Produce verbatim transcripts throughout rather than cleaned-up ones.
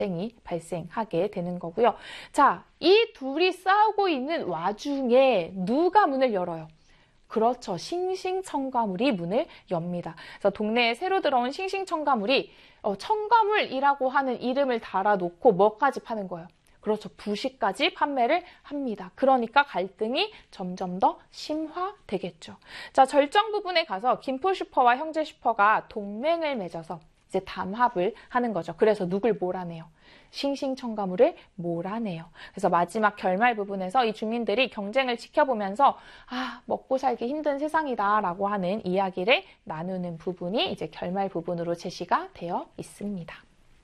이 발생하게 되는 거고요. 자, 이 둘이 싸우고 있는 와중에 누가 문을 열어요? 그렇죠. 싱싱청가물이 문을 엽니다. 그래서 동네에 새로 들어온 싱싱청가물이 어, 청가물이라고 하는 이름을 달아놓고 뭐까지 파는 거예요? 그렇죠. 부시까지 판매를 합니다. 그러니까 갈등이 점점 더 심화되겠죠. 자, 절정 부분에 가서 김포슈퍼와 형제슈퍼가 동맹을 맺어서 이제 담합을 하는 거죠. 그래서 누굴 몰아내요? 싱싱청가물을 몰아내요. 그래서 마지막 결말 부분에서 이 주민들이 경쟁을 지켜보면서 아, 먹고 살기 힘든 세상이다 라고 하는 이야기를 나누는 부분이 이제 결말 부분으로 제시가 되어 있습니다.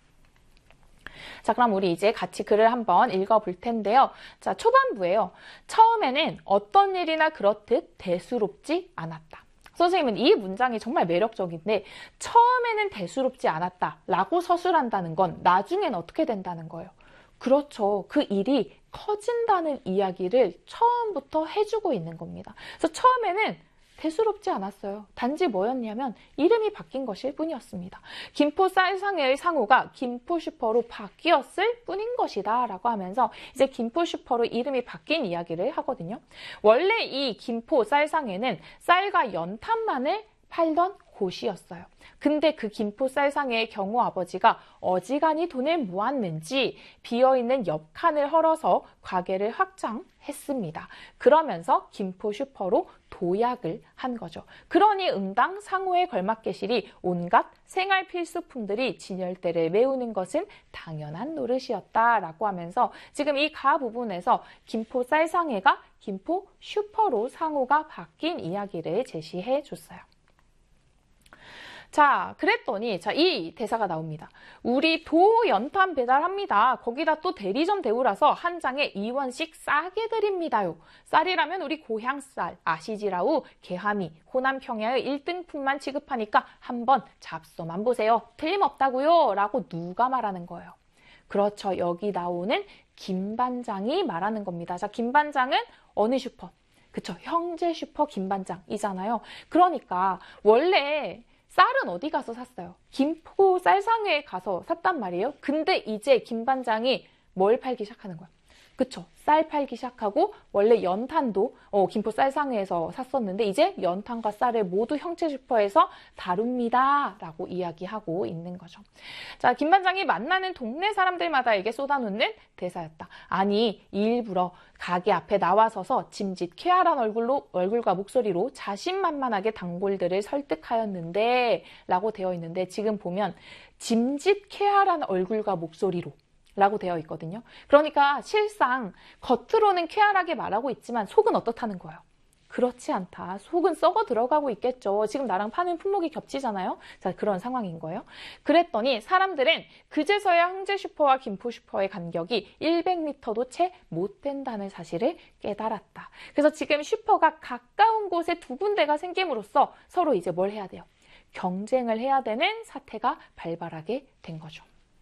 자, 그럼 우리 이제 같이 글을 한번 읽어볼 텐데요. 자, 초반부에요. 처음에는 어떤 일이나 그렇듯 대수롭지 않았다. 선생님은 이 문장이 정말 매력적인데 처음에는 대수롭지 않았다라고 서술한다는 건 나중엔 어떻게 된다는 거예요? 그렇죠. 그 일이 커진다는 이야기를 처음부터 해주고 있는 겁니다. 그래서 처음에는 대수롭지 않았어요. 단지 뭐였냐면 이름이 바뀐 것일 뿐이었습니다. 김포 쌀상회의 상호가 김포슈퍼로 바뀌었을 뿐인 것이다 라고 하면서 이제 김포슈퍼로 이름이 바뀐 이야기를 하거든요. 원래 이 김포 쌀상회는 쌀과 연탄만을 팔던 곳이었어요. 근데 그 김포 쌀상회의 경우 아버지가 어지간히 돈을 모았는지 비어있는 옆칸을 헐어서 가게를 확장했습니다. 그러면서 김포슈퍼로 도약을 한 거죠. 그러니 응당 상호의 걸맞게실이 온갖 생활 필수품들이 진열대를 메우는 것은 당연한 노릇이었다라고 하면서 지금 이 가 부분에서 김포 쌀상회가 김포 슈퍼로 상호가 바뀐 이야기를 제시해 줬어요. 자, 그랬더니 자, 이 대사가 나옵니다. 우리 도 연탄 배달합니다. 거기다 또 대리점 대우라서 한 장에 이 원씩 싸게 드립니다요. 쌀이라면 우리 고향 쌀 아시지라우 개하미 호남 평야의 일 등품만 취급하니까 한번 잡숴만 보세요. 틀림없다고요. 라고 누가 말하는 거예요? 그렇죠. 여기 나오는 김반장이 말하는 겁니다. 자, 김반장은 어느 슈퍼? 그쵸. 형제 슈퍼 김반장이잖아요. 그러니까 원래 쌀은 어디 가서 샀어요? 김포 쌀상회에 가서 샀단 말이에요. 근데 이제 김반장이 뭘 팔기 시작하는 거야? 그쵸? 쌀 팔기 시작하고 원래 연탄도 어, 김포 쌀상회에서 샀었는데 이제 연탄과 쌀을 모두 형제 슈퍼에서 다룹니다 라고 이야기하고 있는 거죠. 자, 김반장이 만나는 동네 사람들마다에게 쏟아놓는 대사였다. 아니 일부러 가게 앞에 나와서서 짐짓 쾌활한 얼굴로, 얼굴과 목소리로 자신만만하게 단골들을 설득하였는데 라고 되어 있는데 지금 보면 짐짓 쾌활한 얼굴과 목소리로 라고 되어 있거든요. 그러니까 실상 겉으로는 쾌활하게 말하고 있지만 속은 어떻다는 거예요? 그렇지 않다. 속은 썩어 들어가고 있겠죠. 지금 나랑 파는 품목이 겹치잖아요. 자, 그런 상황인 거예요. 그랬더니 사람들은 그제서야 형제슈퍼와 김포슈퍼의 간격이 백 미터도 채 못 된다는 사실을 깨달았다. 그래서 지금 슈퍼가 가까운 곳에 두 군데가 생김으로써 서로 이제 뭘 해야 돼요? 경쟁을 해야 되는 사태가 발발하게 된 거죠.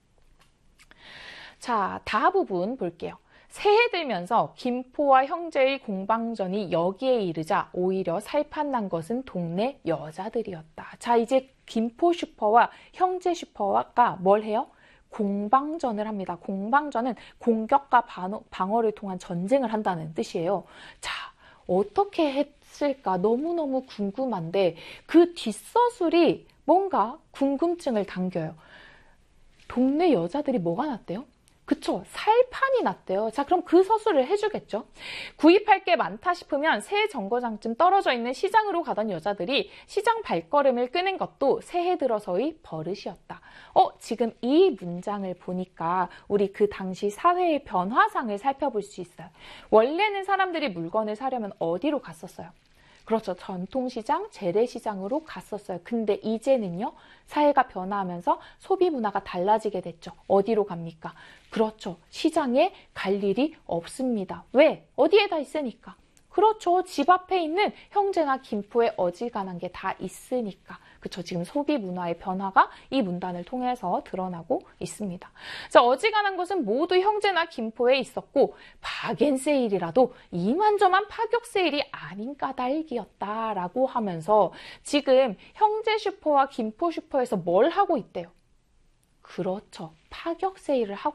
자, 다 부분 볼게요. 새해 들면서 김포와 형제의 공방전이 여기에 이르자 오히려 살판난 것은 동네 여자들이었다. 자, 이제 김포 슈퍼와 형제 슈퍼가 뭘 해요? 공방전을 합니다. 공방전은 공격과 방어를 통한 전쟁을 한다는 뜻이에요. 자, 어떻게 했을까? 너무너무 궁금한데 그 뒷서술이 뭔가 궁금증을 당겨요. 동네 여자들이 뭐가 났대요? 그쵸, 살판이 났대요. 자, 그럼 그 서술을 해주겠죠. 구입할 게 많다 싶으면 새해 정거장쯤 떨어져 있는 시장으로 가던 여자들이 시장 발걸음을 끄는 것도 새해 들어서의 버릇이었다. 어, 지금 이 문장을 보니까 우리 그 당시 사회의 변화상을 살펴볼 수 있어요. 원래는 사람들이 물건을 사려면 어디로 갔었어요? 그렇죠. 전통시장, 재래시장으로 갔었어요. 근데 이제는요. 사회가 변화하면서 소비 문화가 달라지게 됐죠. 어디로 갑니까? 그렇죠. 시장에 갈 일이 없습니다. 왜? 어디에다 있으니까. 그렇죠. 집 앞에 있는 형제나 김포에 어지간한 게 다 있으니까. 그렇죠. 지금 소비 문화의 변화가 이 문단을 통해서 드러나고 있습니다. 자, 어지간한 것은 모두 형제나 김포에 있었고 박앤세일이라도 이만저만 파격 세일이 아닌 까닭이었다라고 하면서 지금 형제 슈퍼와 김포 슈퍼에서 뭘 하고 있대요? 그렇죠. 파격 세일을 하고